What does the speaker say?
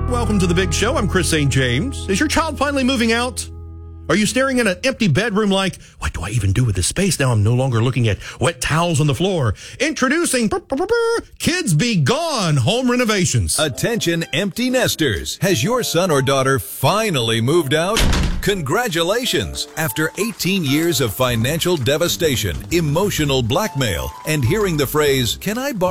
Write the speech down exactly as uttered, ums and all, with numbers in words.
Welcome to the Big Show. I'm Chris Saint James. Is your child finally moving out? Are you staring at an empty bedroom like, what do I even do with this space? Now I'm no longer looking at wet towels on the floor. Introducing Kids Be Gone Home Renovations. Attention empty nesters. Has your son or daughter finally moved out? Congratulations! After eighteen years of financial devastation, emotional blackmail, and hearing the phrase, "Can I borrow